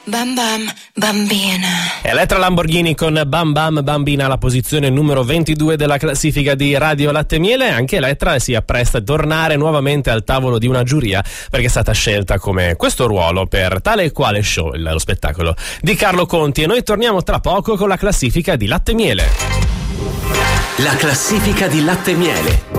Bam Bam Bambina. Elettra Lamborghini con Bam Bam Bambina, la posizione numero 22 della classifica di Radio Latte Miele. Anche Elettra si appresta a tornare nuovamente al tavolo di una giuria, perché è stata scelta come questo ruolo per Tale e Quale Show, lo spettacolo di Carlo Conti. E noi torniamo tra poco con la classifica di Latte Miele. La classifica di Latte Miele.